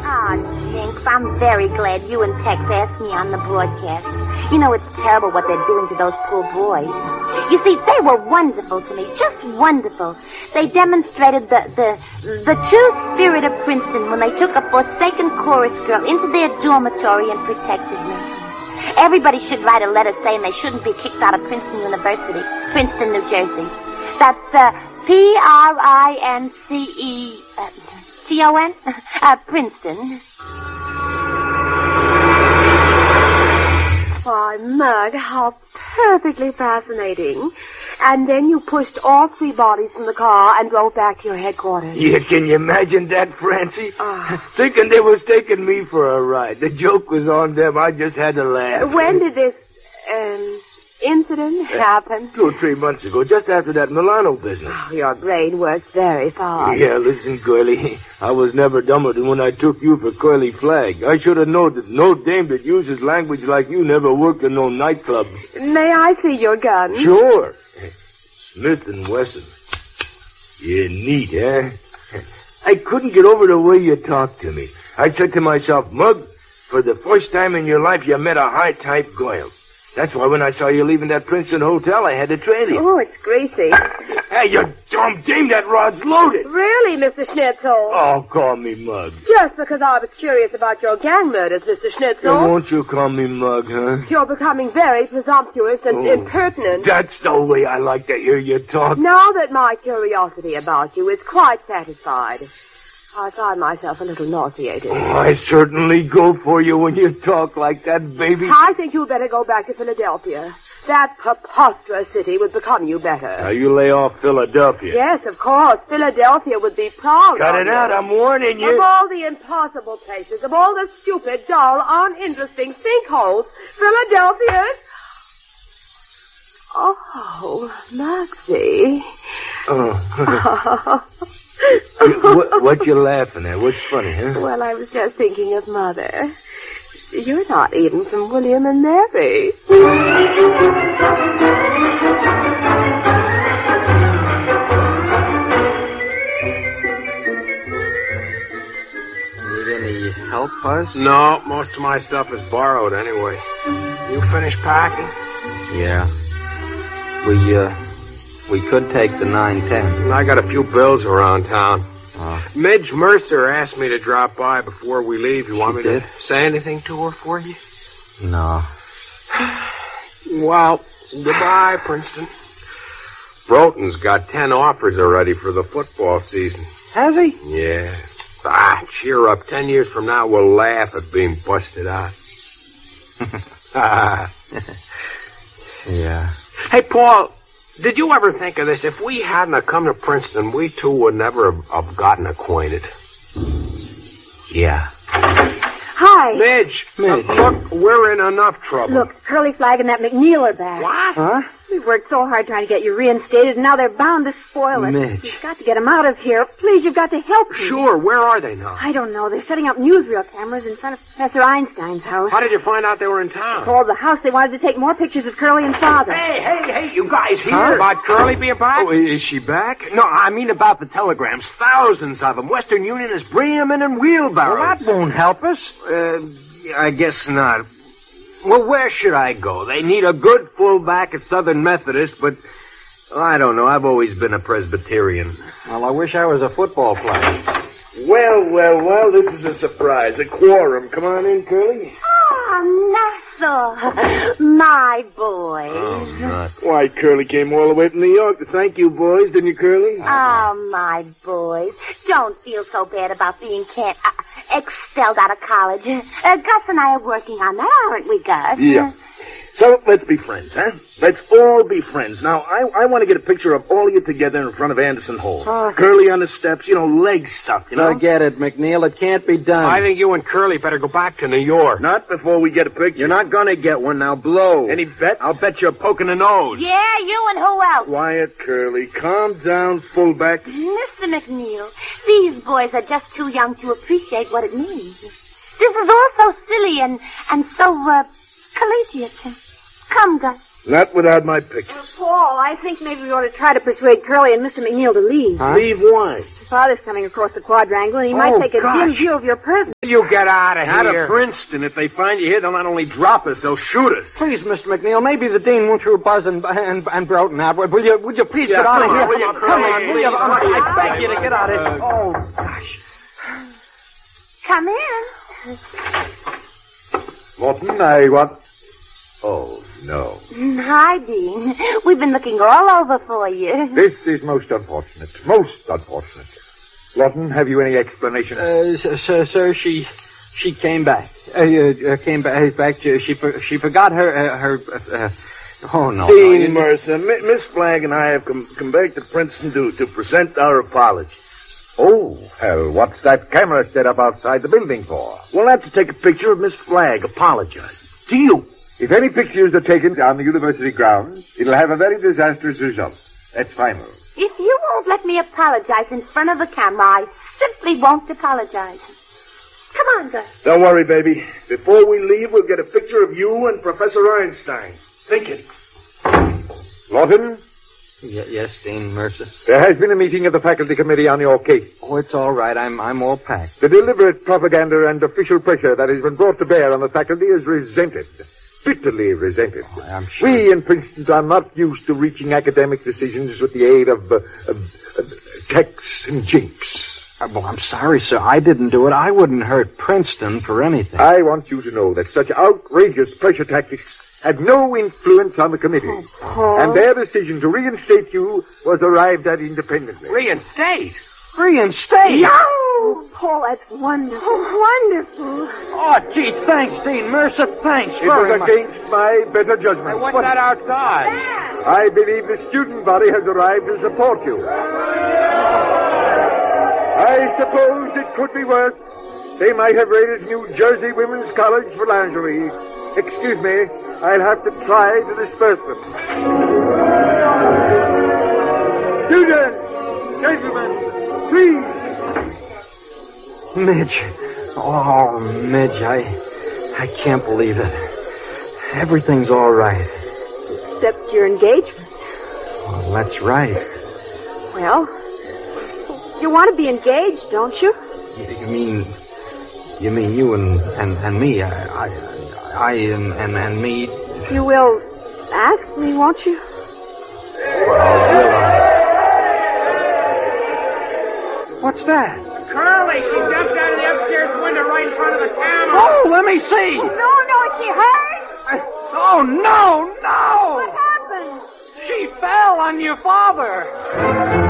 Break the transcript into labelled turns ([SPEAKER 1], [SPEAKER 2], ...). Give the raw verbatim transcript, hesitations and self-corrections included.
[SPEAKER 1] Ah, Jinx, I'm very glad you and Tex asked me on the broadcast. You know, it's terrible what they're doing to those poor boys. You see, they were wonderful to me, just wonderful. They demonstrated the, the, the true spirit of Princeton when they took a forsaken chorus girl into their dormitory and protected me. Everybody should write a letter saying they shouldn't be kicked out of Princeton University, Princeton, New Jersey. That's uh, P R I N C E uh, T O N? Uh, Princeton.
[SPEAKER 2] Why, Mug, how perfectly fascinating. And then you pushed all three bodies from the car and drove back to your headquarters.
[SPEAKER 3] Yeah, can you imagine that, Francie?
[SPEAKER 2] Uh,
[SPEAKER 3] Thinking they was taking me for a ride. The joke was on them. I just had to laugh.
[SPEAKER 2] When did this, um, incident happen?
[SPEAKER 3] Two or three months ago, just after that Milano business.
[SPEAKER 2] Oh, your brain works very fast.
[SPEAKER 3] Yeah, listen, Curly. I was never dumber than when I took you for Curly Flagg. I should have known that no dame that uses language like you never worked in no nightclub.
[SPEAKER 2] May I see your gun?
[SPEAKER 3] Sure. Smith and Wesson. Yeah, neat, eh? I couldn't get over the way you talked to me. I said to myself, Mug, for the first time in your life you met a high-type girl. That's why when I saw you leaving that Princeton hotel, I had to trail you.
[SPEAKER 2] Oh, it's greasy.
[SPEAKER 3] Hey, you dumb dame, that rod's loaded.
[SPEAKER 2] Really, Mister Schnitzel?
[SPEAKER 3] Oh, call me Mug.
[SPEAKER 2] Just because I was curious about your gang murders, Mister Schnitzel.
[SPEAKER 3] Then won't you call me Mug, huh?
[SPEAKER 2] You're becoming very presumptuous and
[SPEAKER 3] Oh,
[SPEAKER 2] impertinent.
[SPEAKER 3] That's the way I like to hear you talk.
[SPEAKER 2] Now that my curiosity about you is quite satisfied, I find myself a little nauseated.
[SPEAKER 3] Oh, I certainly go for you when you talk like that, baby.
[SPEAKER 2] I think you better go back to Philadelphia. That preposterous city would become you better.
[SPEAKER 3] Now, you lay off Philadelphia.
[SPEAKER 2] Yes, of course. Philadelphia would be proud
[SPEAKER 3] Cut
[SPEAKER 2] of
[SPEAKER 3] it
[SPEAKER 2] you.
[SPEAKER 3] out, I'm warning you.
[SPEAKER 2] Of all the impossible places, of all the stupid, dull, uninteresting sinkholes, Philadelphia... Oh, Maxie.
[SPEAKER 3] Oh. what, what you laughing at? What's funny, huh?
[SPEAKER 2] Well, I was just thinking of Mother. You're not even from William and Mary.
[SPEAKER 4] Need any help, Buzz?
[SPEAKER 5] No, most of my stuff is borrowed anyway. You finished packing?
[SPEAKER 4] Yeah. We, uh, we could take the nine ten.
[SPEAKER 5] I got a few bills around town.
[SPEAKER 4] Oh.
[SPEAKER 5] Midge Mercer asked me to drop by before we leave. You want
[SPEAKER 4] She
[SPEAKER 5] me
[SPEAKER 4] did?
[SPEAKER 5] to say anything to her for you?
[SPEAKER 4] No.
[SPEAKER 5] Well, goodbye, Princeton. Broughton's got ten offers already for the football season.
[SPEAKER 4] Has he?
[SPEAKER 5] Yeah. Ah, cheer up. Ten years from now, we'll laugh at being busted out. Ah.
[SPEAKER 4] Yeah.
[SPEAKER 5] Hey, Paul, did you ever think of this? If we hadn't have come to Princeton, we two would never have, have gotten acquainted.
[SPEAKER 4] Yeah.
[SPEAKER 2] Hi.
[SPEAKER 5] Midge,
[SPEAKER 4] Midge.
[SPEAKER 5] uh, look, we're in enough trouble.
[SPEAKER 2] Look, Curly Flagg and that McNeil are back.
[SPEAKER 5] What?
[SPEAKER 4] Huh?
[SPEAKER 2] We've worked so hard trying to get you reinstated, and now they're bound to spoil it.
[SPEAKER 4] Midge.
[SPEAKER 2] You've got to get them out of here. Please, you've got to help me.
[SPEAKER 5] Sure, where are they now?
[SPEAKER 2] I don't know. They're setting up newsreel cameras in front of Professor Einstein's house.
[SPEAKER 5] How did you find out they were in town?
[SPEAKER 2] Called the house. They wanted to take more pictures of Curly and Father.
[SPEAKER 5] Hey, hey, hey, you guys hear
[SPEAKER 4] Huh?
[SPEAKER 5] about Curly being back?
[SPEAKER 4] Oh, is she back?
[SPEAKER 5] No, I mean about the telegrams. Thousands of them. Western Union is bringing them in in wheelbarrows.
[SPEAKER 4] Well, that won't help us.
[SPEAKER 5] Uh, I guess not. Well, where should I go? They need a good fullback at Southern Methodist, but well, I don't know. I've always been a Presbyterian.
[SPEAKER 4] Well, I wish I was a football player.
[SPEAKER 3] Well, well, well, this is a surprise. A quorum. Come on in, Curly.
[SPEAKER 1] Oh, Nassau. My boys.
[SPEAKER 4] Oh, not.
[SPEAKER 3] Why, Curly came all the way from New York to thank you boys, didn't you, Curly?
[SPEAKER 1] Oh, my boys. Don't feel so bad about being can't, uh, expelled out of college. Uh, Gus and I are working on that, aren't we, Gus?
[SPEAKER 3] Yeah. So, let's be friends, huh? Let's all be friends. Now, I, I want to get a picture of all of you together in front of Anderson Hall.
[SPEAKER 4] Oh.
[SPEAKER 3] Curly on the steps, you know, leg stuff, you know?
[SPEAKER 4] Forget it, McNeil. It can't be done.
[SPEAKER 5] I think you and Curly better go back to New York.
[SPEAKER 3] Not before we get a picture.
[SPEAKER 4] You're not gonna get one now. Blow.
[SPEAKER 3] Any bets?
[SPEAKER 5] I'll bet you're poking the nose.
[SPEAKER 1] Yeah, you and who else?
[SPEAKER 3] Quiet, Curly. Calm down, fullback.
[SPEAKER 1] Mister McNeil, these boys are just too young to appreciate what it means. This is all so silly and, and so, uh, collegiate. Come, Gus.
[SPEAKER 3] Not without my picture.
[SPEAKER 2] Uh, Paul, I think maybe we ought to try to persuade Curly and Mister McNeil to leave.
[SPEAKER 5] Huh?
[SPEAKER 3] Leave why?
[SPEAKER 2] Father's coming across the quadrangle, and he
[SPEAKER 5] Oh,
[SPEAKER 2] might take a
[SPEAKER 5] gosh.
[SPEAKER 2] dim view of your presence.
[SPEAKER 3] You get out of
[SPEAKER 5] Out
[SPEAKER 3] here.
[SPEAKER 5] of Princeton. If they find you here, they'll not only drop us, they'll shoot us.
[SPEAKER 4] Please, Mister McNeil, maybe the dean won't you buzz and, and, and Broughton out. Will you, would you please
[SPEAKER 5] Yeah,
[SPEAKER 4] get out
[SPEAKER 5] come
[SPEAKER 4] of
[SPEAKER 5] on,
[SPEAKER 4] here?
[SPEAKER 5] will you,
[SPEAKER 4] Come on,
[SPEAKER 5] please,
[SPEAKER 4] will you?
[SPEAKER 5] please,
[SPEAKER 4] I
[SPEAKER 5] please.
[SPEAKER 4] beg you to get out of here. Oh, gosh.
[SPEAKER 1] Come in.
[SPEAKER 6] Morton, I want... Oh, no.
[SPEAKER 1] Hi, Dean. We've been looking all over for you.
[SPEAKER 6] This is most unfortunate. Most unfortunate. Lawton, have you any explanation?
[SPEAKER 4] Uh, sir, sir, sir, she, she came back. Uh, uh, came back. Back. To, she, for, she forgot her, uh, her. Uh, oh no.
[SPEAKER 3] Dean
[SPEAKER 4] no, you-
[SPEAKER 3] Mercer, Mi- Miss Flagg and I have come, come back to Princeton to, to present our apologies.
[SPEAKER 6] Oh, hell, what's that camera set up outside the building for?
[SPEAKER 3] Well, that's to take a picture of Miss Flagg apologizing to you.
[SPEAKER 6] If any pictures are taken on the university grounds, it'll have a very disastrous result. That's final.
[SPEAKER 1] If you won't let me apologize in front of the camera, I simply won't apologize. Come on, Gus.
[SPEAKER 3] Don't worry, baby. Before we leave, we'll get a picture of you and Professor Einstein. Think it.
[SPEAKER 6] Lawton,
[SPEAKER 4] Y- yes, Dean Mercer.
[SPEAKER 6] there has been a meeting of the faculty committee on your case.
[SPEAKER 4] Oh, it's all right. I'm, I'm all packed.
[SPEAKER 6] The deliberate propaganda and official pressure that has been brought to bear on the faculty is resented. Bitterly resented.
[SPEAKER 4] Oh, I'm sure.
[SPEAKER 6] We in Princeton are not used to reaching academic decisions with the aid of, uh, of, of texts and jinx.
[SPEAKER 4] Uh, well, I'm sorry, sir. I didn't do it. I wouldn't hurt Princeton for anything.
[SPEAKER 6] I want you to know that such outrageous pressure tactics had no influence on the committee.
[SPEAKER 2] Paul.
[SPEAKER 6] And their decision to reinstate you was arrived at independently.
[SPEAKER 5] Reinstate?
[SPEAKER 4] Reinstate?
[SPEAKER 2] Oh, Paul, that's wonderful. Wonderful.
[SPEAKER 4] Oh, gee, thanks, Dean Mercer. Thanks
[SPEAKER 6] It
[SPEAKER 4] very
[SPEAKER 6] was
[SPEAKER 4] much.
[SPEAKER 6] against my better judgment.
[SPEAKER 5] What's that outside?
[SPEAKER 6] I believe the student body has arrived to support you. I suppose it could be worse. They might have raided New Jersey Women's College for lingerie. Excuse me, I'll have to try to disperse them. Students, gentlemen, please.
[SPEAKER 4] Midge. Oh, Midge, I, I can't believe it. Everything's all right.
[SPEAKER 2] Except your engagement.
[SPEAKER 4] Well, that's right.
[SPEAKER 2] Well, you want to be engaged, don't you?
[SPEAKER 4] You, you mean, you mean you and and, and me? I, I, I and, and and me.
[SPEAKER 2] You will ask me, won't you?
[SPEAKER 4] Well, will I? What's that?
[SPEAKER 5] Curly, she jumped out of the upstairs window right in front of the camera.
[SPEAKER 4] Oh, let me see.
[SPEAKER 2] No, no, is she hurt?
[SPEAKER 4] Oh no, no!
[SPEAKER 2] What happened?
[SPEAKER 4] She fell on your father.